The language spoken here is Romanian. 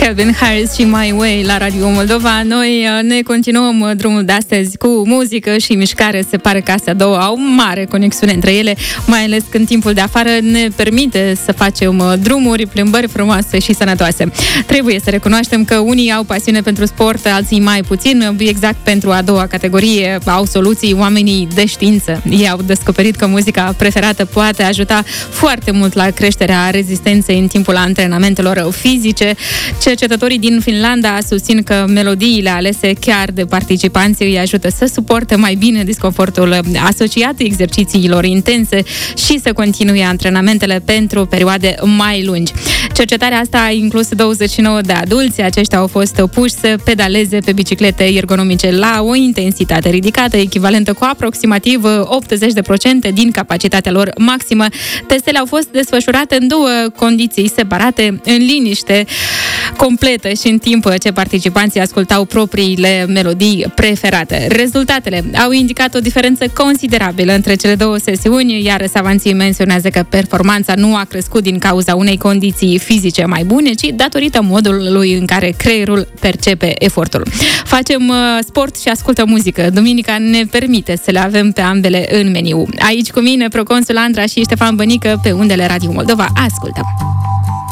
Calvin Harris și My Way la Radio Moldova. Noi ne continuăm drumul de astăzi cu muzică și mișcare. Se pare că astea două au mare conexiune între ele, mai ales când timpul de afară ne permite să facem drumuri, plimbări frumoase și sănătoase. Trebuie să recunoaștem că unii au pasiune pentru sport, alții mai puțin. Exact pentru a doua categorie au soluții oamenii de știință. Ei au descoperit că muzica preferată poate ajuta foarte mult la creșterea rezistenței în timpul antrenamentelor fizice. Cercetătorii din Finlanda susțin că melodiile alese chiar de participanți îi ajută să suporte mai bine disconfortul asociat exercițiilor intense și să continue antrenamentele pentru perioade mai lungi. Cercetarea asta a inclus 29 de adulți. Aceștia au fost puși să pedaleze pe biciclete ergonomice la o intensitate ridicată, echivalentă cu aproximativ 80% din capacitatea lor maximă. Testele au fost desfășurate în două condiții separate, în liniște completă și în timp ce participanții ascultau propriile melodii preferate. Rezultatele au indicat o diferență considerabilă între cele două sesiuni, iar savanții menționează că performanța nu a crescut din cauza unei condiții fizice mai bune, ci datorită modului în care creierul percepe efortul. Facem sport și ascultăm muzică. Duminica ne permite să le avem pe ambele în meniu. Aici cu mine, proconsul Andra și Ștefan Bănică, pe undele Radio Moldova. Ascultăm!